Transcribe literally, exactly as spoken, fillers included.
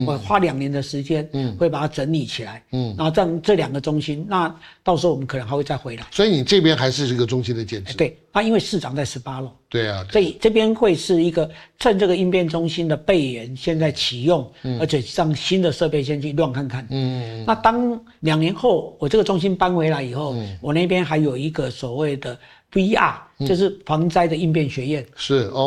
我花两年的时间，嗯，会把它整理起来， 嗯， 然后这样这两个中心，那到时候我们可能还会再回来。 所以你这边还是这个中心的建制。 对，那因为市长在十八楼， 对啊， 所以这边会是一个趁这个应变中心的备援现在启用，嗯，而且让新的设备先去乱看看。嗯，那当两年后我这个中心搬回来以后，嗯，我那边还有一个所谓的 V R，嗯，就是防灾的应变学院。 是哦。